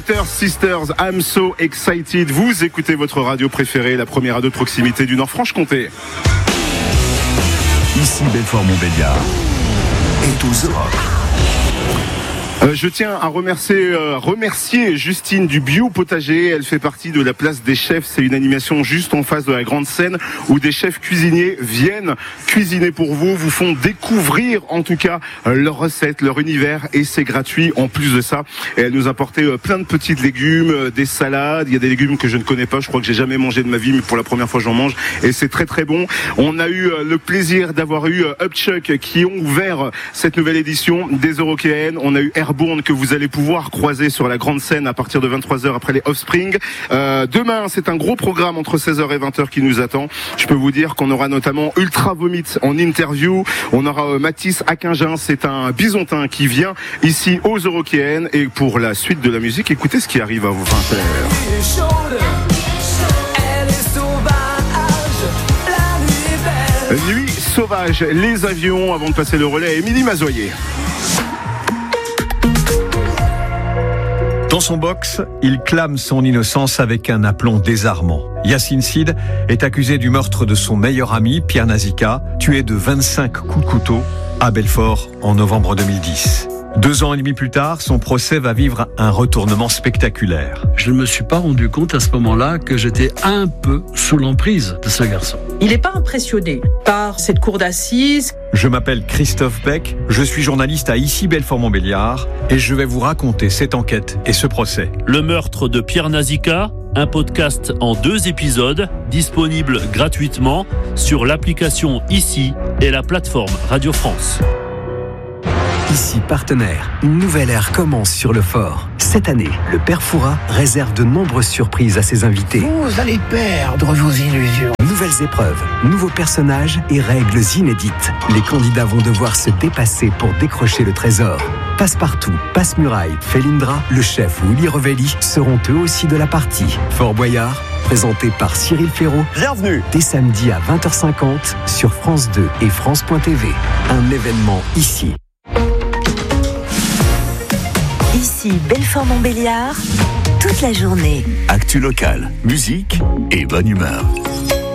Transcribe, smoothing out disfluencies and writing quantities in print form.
Sisters, I'm so excited. Vous écoutez votre radio préférée, la première radio de proximité du Nord-Franche-Comté. Ici Belfort-Montbéliard et tous Europe. Je tiens à remercier Justine du Bio Potager. Elle fait partie de la place des chefs. C'est une animation juste en face de la grande scène où des chefs cuisiniers viennent cuisiner pour vous, vous font découvrir en tout cas leurs recettes, leur univers, et c'est gratuit en plus de ça. Et elle nous a apporté plein de petits légumes, des salades. Il y a des légumes que je ne connais pas. Je crois que j'ai jamais mangé de ma vie, mais pour la première fois j'en mange et c'est très très bon. On a eu le plaisir d'avoir eu Upchuck qui ont ouvert cette nouvelle édition des Eurokéennes. On a eu Airborne que vous allez pouvoir croiser sur la grande scène à partir de 23h après les Offspring. Demain, c'est un gros programme entre 16h et 20h qui nous attend. Je peux vous dire qu'on aura notamment Ultra Vomit en interview. On aura Mathis Aquingin, c'est un bisontin qui vient ici aux Eurokéennes. Et pour la suite de la musique, écoutez ce qui arrive à vos 20h. Nuit sauvage, les avions, avant de passer le relais à Émilie Mazoyer. Dans son box, il clame son innocence avec un aplomb désarmant. Yacine Sid est accusé du meurtre de son meilleur ami, Pierre Nazika, tué de 25 coups de couteau à Belfort en novembre 2010. 2 ans et demi plus tard, son procès va vivre un retournement spectaculaire. Je ne me suis pas rendu compte à ce moment-là que j'étais un peu sous l'emprise de ce garçon. Il n'est pas impressionné par cette cour d'assises. Je m'appelle Christophe Beck, je suis journaliste à Ici Belfort-Montbéliard et je vais vous raconter cette enquête et ce procès. Le meurtre de Pierre Nazika, un podcast en 2 épisodes, disponible gratuitement sur l'application Ici et la plateforme Radio France. Ici partenaire, une nouvelle ère commence sur le fort. Cette année, le Père Fouras réserve de nombreuses surprises à ses invités. Vous allez perdre vos illusions. Nouvelles épreuves, nouveaux personnages et règles inédites. Les candidats vont devoir se dépasser pour décrocher le trésor. Passe-partout, Passe-Muraille, Felindra, le chef ou Uli Revelli seront eux aussi de la partie. Fort Boyard, présenté par Cyril Ferraud. Bienvenue. Dès samedi à 20h50 sur France 2 et France.tv. Un événement ici. Ici Belfort-Montbéliard, toute la journée. Actu locale, musique et bonne humeur.